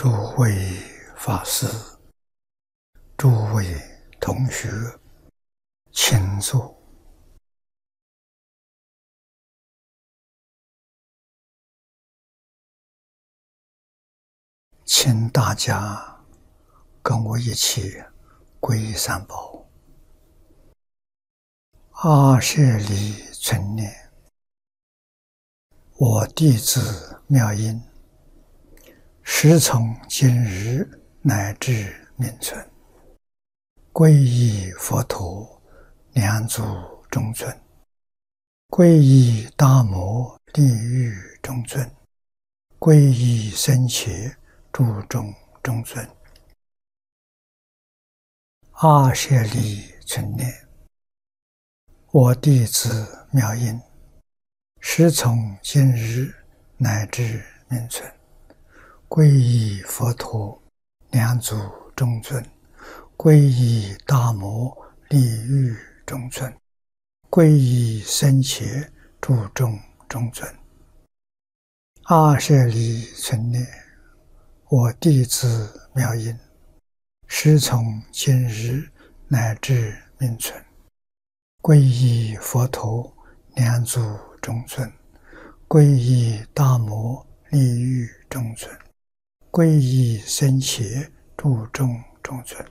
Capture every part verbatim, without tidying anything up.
诸位法师、诸位同学，请坐。请大家跟我一起皈依三宝。阿舍利存念，我弟子妙音，时从今日乃至命存，皈依佛陀，两足中尊；皈依大摩地狱中尊；皈依僧伽诸众中尊。阿舍利存念，我弟子妙音，时从今日乃至命存，皈依佛陀，两足中尊；皈依大摩地狱中尊；皈依僧伽诸众中尊。阿舍利存念，我弟子妙音，时从今日乃至命存，皈依佛陀，两足中尊；皈依大摩地狱中尊；皈依僧伽诸众中尊。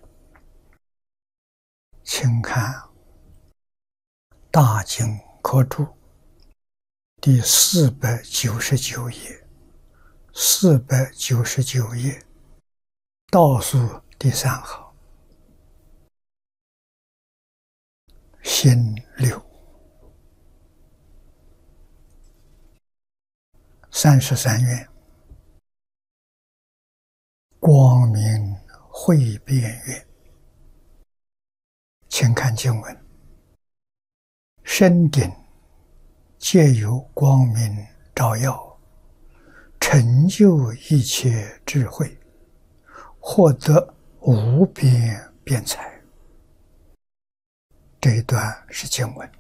请看《大经科注》第四百九十九页，四百九十九页倒数第三行，心六三十三愿，光明会变愿。请看经文：身顶皆有光明照耀，成就一切智慧，获得无边辩才。这一段是经文。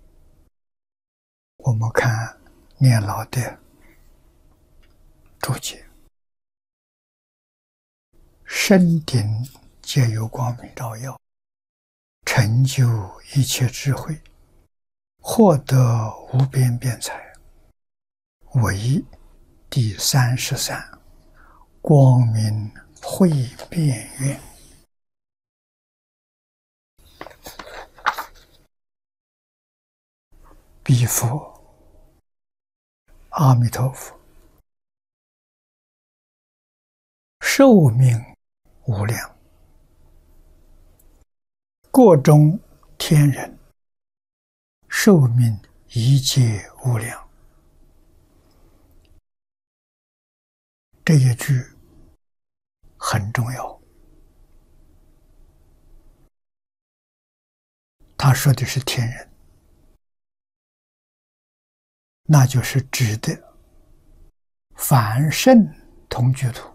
我们看念老的注解：身顶皆有光明照耀，成就一切智慧，获得无边辩才，为第三十三光明会变愿。彼佛阿弥陀佛，寿命无量，各种天人寿命一皆无量。这一句很重要，他说的是天人，那就是指的凡圣同居土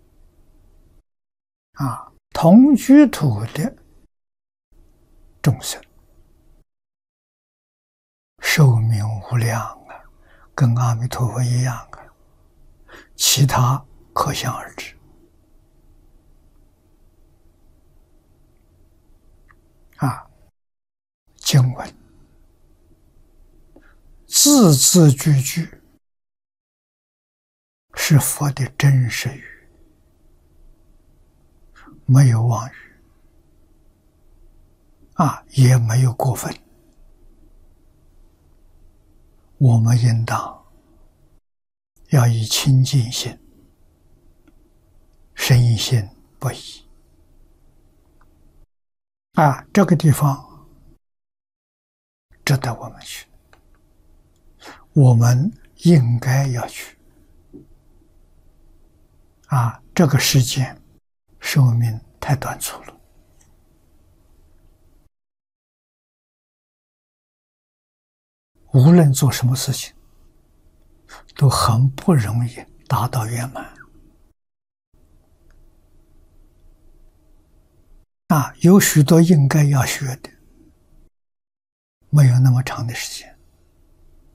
啊，同居土的众生寿命无量啊，跟阿弥陀佛一样啊，其他可想而知啊。经文字字句句是佛的真实语，没有妄语啊，也没有过分。我们应当要以清净心、深信不疑啊，这个地方值得我们去，我们应该要去啊！这个世间寿命太短促了，无论做什么事情都很不容易达到圆满啊！有许多应该要学的，没有那么长的时间。